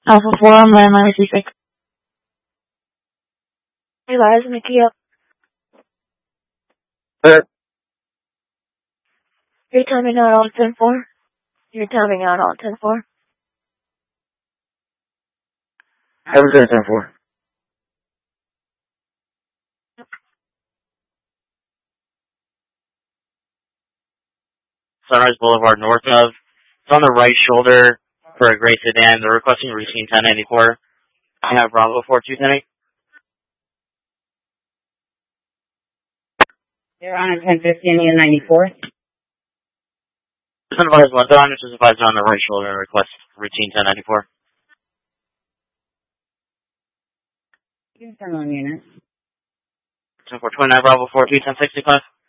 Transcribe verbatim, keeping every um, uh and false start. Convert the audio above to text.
Alpha four, I'm landline C six. Hey, Liza, Mickey up. Clear. You're timing out on ten four? You're timing out on ten four? Everything ten four. Sunrise Boulevard north of. It's on the right shoulder for a gray sedan. They're requesting routine ten ninety-four. I have Bravo four two ten eight. They're on a ten fifty and ninety-four. Just advise left on, just advise on the right shoulder. Request routine ten ninety-four. You can turn on unit. ten four twenty-nine Bravo four two ten sixty-five.